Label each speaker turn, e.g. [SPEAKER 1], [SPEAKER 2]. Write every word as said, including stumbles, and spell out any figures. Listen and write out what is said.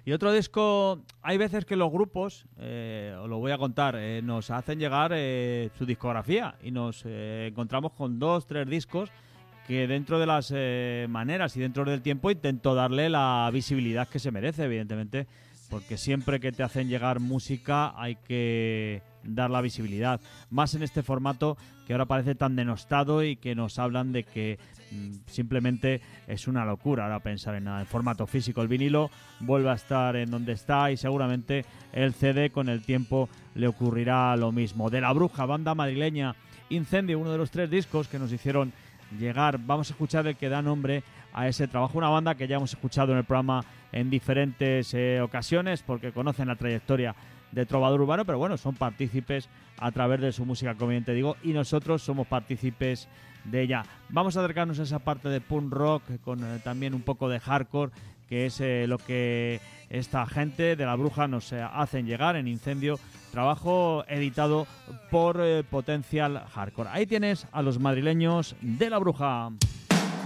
[SPEAKER 1] Y otro disco, hay veces que los grupos, eh, os lo voy a contar, eh, nos hacen llegar eh, su discografía y nos eh, encontramos con dos, tres discos que dentro de las eh, maneras y dentro del tiempo intento darle la visibilidad que se merece, evidentemente, porque siempre que te hacen llegar música hay que dar la visibilidad. Más en este formato que ahora parece tan denostado y que nos hablan de que mmm, simplemente es una locura ahora pensar en nada. En formato físico el vinilo vuelve a estar en donde está y seguramente el C D con el tiempo le ocurrirá lo mismo. De La Bruja, banda madrileña, Incendio, uno de los tres discos que nos hicieron llegar. Vamos a escuchar el que da nombre a ese trabajo, una banda que ya hemos escuchado en el programa en diferentes eh, ocasiones porque conocen la trayectoria de Trovador Urbano, pero bueno, son partícipes a través de su música, como bien te digo, y nosotros somos partícipes de ella. Vamos a acercarnos a esa parte de punk rock con eh, también un poco de hardcore, que es eh, lo que esta gente de La Bruja nos eh, hacen llegar en Incendio, trabajo editado por eh, Potential Hardcore. Ahí tienes a los madrileños de La Bruja.